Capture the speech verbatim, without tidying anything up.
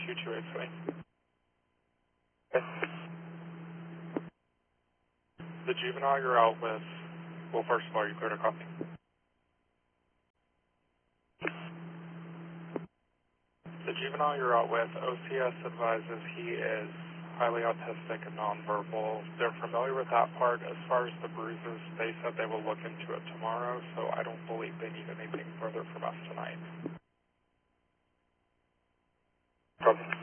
two two eight three. Okay. The juvenile you're out with, well, first of all, you cleared a copy. The juvenile you're out with, O C S advises he is highly autistic and nonverbal. They're familiar with that part. As far as the bruises, they said they will look into it tomorrow, so I don't believe they need anything further from us tonight. Copy.